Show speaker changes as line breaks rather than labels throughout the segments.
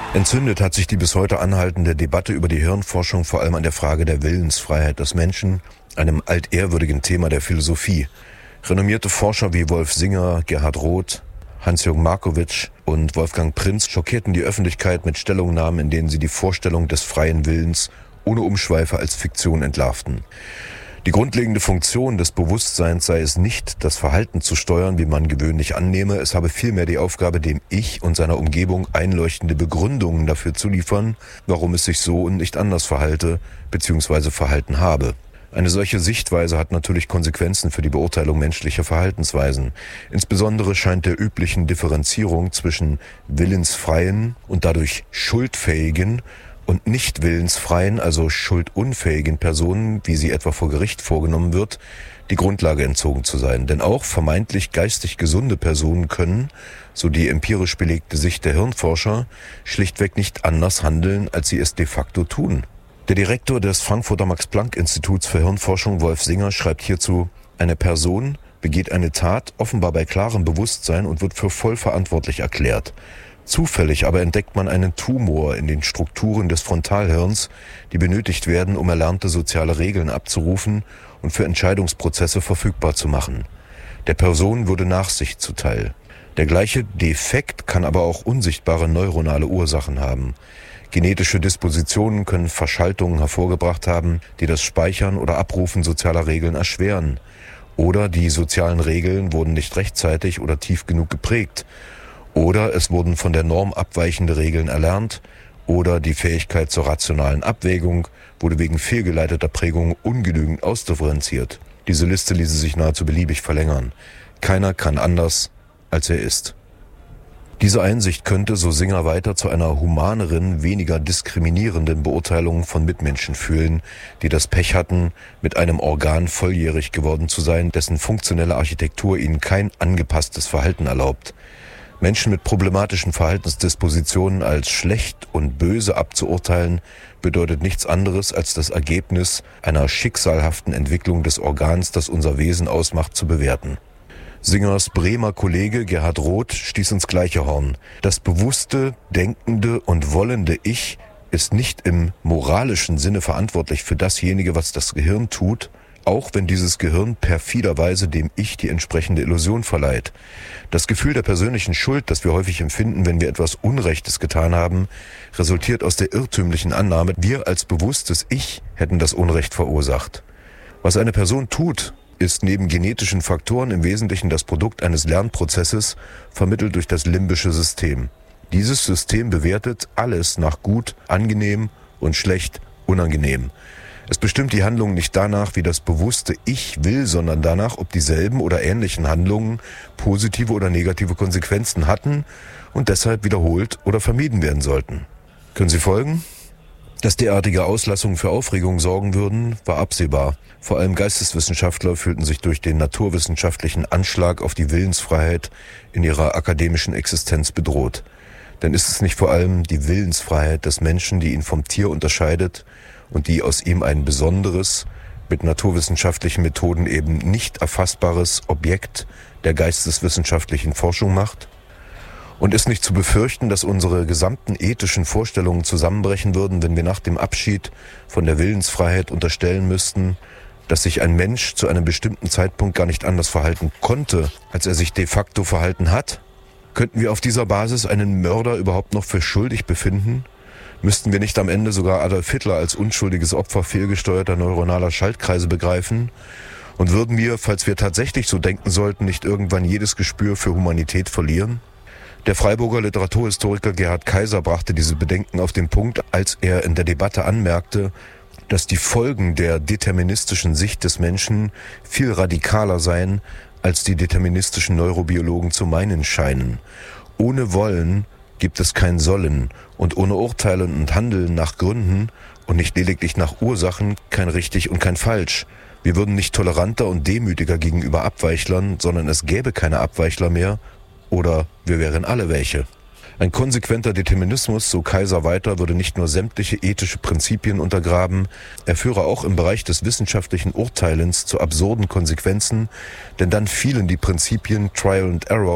Entzündet hat sich die bis heute anhaltende Debatte über die Hirnforschung vor allem an der Frage der Willensfreiheit des Menschen, einem altehrwürdigen Thema der Philosophie. Renommierte Forscher wie Wolf Singer, Gerhard Roth, Hans-Jürgen Markowitsch und Wolfgang Prinz schockierten die Öffentlichkeit mit Stellungnahmen, in denen sie die Vorstellung des freien Willens ohne Umschweife als Fiktion entlarvten. Die grundlegende Funktion des Bewusstseins sei es nicht, das Verhalten zu steuern, wie man gewöhnlich annehme. Es habe vielmehr die Aufgabe, dem Ich und seiner Umgebung einleuchtende Begründungen dafür zu liefern, warum es sich so und nicht anders verhalte bzw. verhalten habe. Eine solche Sichtweise hat natürlich Konsequenzen für die Beurteilung menschlicher Verhaltensweisen. Insbesondere scheint der üblichen Differenzierung zwischen willensfreien und dadurch schuldfähigen und nicht willensfreien, also schuldunfähigen Personen, wie sie etwa vor Gericht vorgenommen wird, die Grundlage entzogen zu sein. Denn auch vermeintlich geistig gesunde Personen können, so die empirisch belegte Sicht der Hirnforscher, schlichtweg nicht anders handeln, als sie es de facto tun. Der Direktor des Frankfurter Max-Planck-Instituts für Hirnforschung, Wolf Singer, schreibt hierzu: Eine Person begeht eine Tat offenbar bei klarem Bewusstsein und wird für voll verantwortlich erklärt. Zufällig aber entdeckt man einen Tumor in den Strukturen des Frontalhirns, die benötigt werden, um erlernte soziale Regeln abzurufen und für Entscheidungsprozesse verfügbar zu machen. Der Person würde Nachsicht zuteil. Der gleiche Defekt kann aber auch unsichtbare neuronale Ursachen haben. Genetische Dispositionen können Verschaltungen hervorgebracht haben, die das Speichern oder Abrufen sozialer Regeln erschweren. Oder die sozialen Regeln wurden nicht rechtzeitig oder tief genug geprägt. Oder es wurden von der Norm abweichende Regeln erlernt, oder die Fähigkeit zur rationalen Abwägung wurde wegen fehlgeleiteter Prägung ungenügend ausdifferenziert. Diese Liste ließe sich nahezu beliebig verlängern. Keiner kann anders, als er ist. Diese Einsicht könnte, so Singer weiter, zu einer humaneren, weniger diskriminierenden Beurteilung von Mitmenschen führen, die das Pech hatten, mit einem Organ volljährig geworden zu sein, dessen funktionelle Architektur ihnen kein angepasstes Verhalten erlaubt. Menschen mit problematischen Verhaltensdispositionen als schlecht und böse abzuurteilen, bedeutet nichts anderes als das Ergebnis einer schicksalhaften Entwicklung des Organs, das unser Wesen ausmacht, zu bewerten. Singers Bremer Kollege Gerhard Roth stieß ins gleiche Horn. Das bewusste, denkende und wollende Ich ist nicht im moralischen Sinne verantwortlich für dasjenige, was das Gehirn tut, auch wenn dieses Gehirn perfiderweise dem Ich die entsprechende Illusion verleiht. Das Gefühl der persönlichen Schuld, das wir häufig empfinden, wenn wir etwas Unrechtes getan haben, resultiert aus der irrtümlichen Annahme, wir als bewusstes Ich hätten das Unrecht verursacht. Was eine Person tut, ist neben genetischen Faktoren im Wesentlichen das Produkt eines Lernprozesses, vermittelt durch das limbische System. Dieses System bewertet alles nach gut, angenehm und schlecht, unangenehm. Es bestimmt die Handlung nicht danach, wie das bewusste Ich will, sondern danach, ob dieselben oder ähnlichen Handlungen positive oder negative Konsequenzen hatten und deshalb wiederholt oder vermieden werden sollten. Können Sie folgen? Dass derartige Auslassungen für Aufregung sorgen würden, war absehbar. Vor allem Geisteswissenschaftler fühlten sich durch den naturwissenschaftlichen Anschlag auf die Willensfreiheit in ihrer akademischen Existenz bedroht. Denn ist es nicht vor allem die Willensfreiheit des Menschen, die ihn vom Tier unterscheidet und die aus ihm ein besonderes, mit naturwissenschaftlichen Methoden eben nicht erfassbares Objekt der geisteswissenschaftlichen Forschung macht? Und ist nicht zu befürchten, dass unsere gesamten ethischen Vorstellungen zusammenbrechen würden, wenn wir nach dem Abschied von der Willensfreiheit unterstellen müssten, dass sich ein Mensch zu einem bestimmten Zeitpunkt gar nicht anders verhalten konnte, als er sich de facto verhalten hat? Könnten wir auf dieser Basis einen Mörder überhaupt noch für schuldig befinden? Müssten wir nicht am Ende sogar Adolf Hitler als unschuldiges Opfer fehlgesteuerter neuronaler Schaltkreise begreifen? Und würden wir, falls wir tatsächlich so denken sollten, nicht irgendwann jedes Gespür für Humanität verlieren? Der Freiburger Literaturhistoriker Gerhard Kaiser brachte diese Bedenken auf den Punkt, als er in der Debatte anmerkte, dass die Folgen der deterministischen Sicht des Menschen viel radikaler seien, als die deterministischen Neurobiologen zu meinen scheinen. Ohne Wollen gibt es kein Sollen und ohne Urteilen und Handeln nach Gründen und nicht lediglich nach Ursachen kein richtig und kein falsch. Wir würden nicht toleranter und demütiger gegenüber Abweichlern, sondern es gäbe keine Abweichler mehr oder wir wären alle welche. Ein konsequenter Determinismus, so Kaiser weiter, würde nicht nur sämtliche ethische Prinzipien untergraben, er führe auch im Bereich des wissenschaftlichen Urteilens zu absurden Konsequenzen, denn dann fielen die Prinzipien Trial and Error,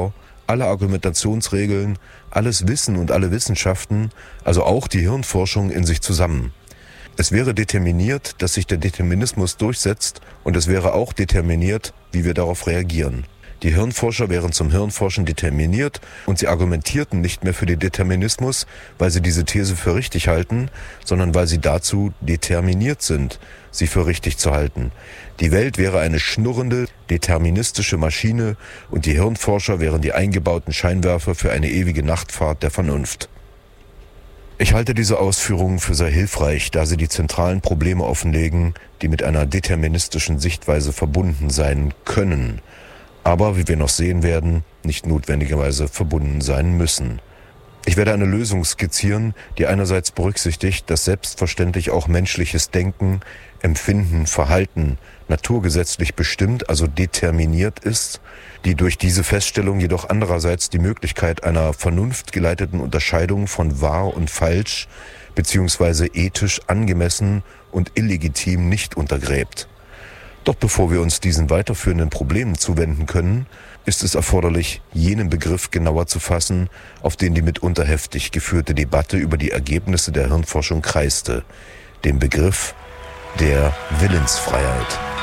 alle Argumentationsregeln, alles Wissen und alle Wissenschaften, also auch die Hirnforschung in sich zusammen. Es wäre determiniert, dass sich der Determinismus durchsetzt, und es wäre auch determiniert, wie wir darauf reagieren. Die Hirnforscher wären zum Hirnforschen determiniert und sie argumentierten nicht mehr für den Determinismus, weil sie diese These für richtig halten, sondern weil sie dazu determiniert sind, sie für richtig zu halten. Die Welt wäre eine schnurrende, deterministische Maschine und die Hirnforscher wären die eingebauten Scheinwerfer für eine ewige Nachtfahrt der Vernunft. Ich halte diese Ausführungen für sehr hilfreich, da sie die zentralen Probleme offenlegen, die mit einer deterministischen Sichtweise verbunden sein können, aber, wie wir noch sehen werden, nicht notwendigerweise verbunden sein müssen. Ich werde eine Lösung skizzieren, die einerseits berücksichtigt, dass selbstverständlich auch menschliches Denken, Empfinden, Verhalten naturgesetzlich bestimmt, also determiniert ist, die durch diese Feststellung jedoch andererseits die Möglichkeit einer vernunftgeleiteten Unterscheidung von wahr und falsch bzw. ethisch angemessen und illegitim nicht untergräbt. Doch bevor wir uns diesen weiterführenden Problemen zuwenden können, ist es erforderlich, jenen Begriff genauer zu fassen, auf den die mitunter heftig geführte Debatte über die Ergebnisse der Hirnforschung kreiste, den Begriff der Willensfreiheit.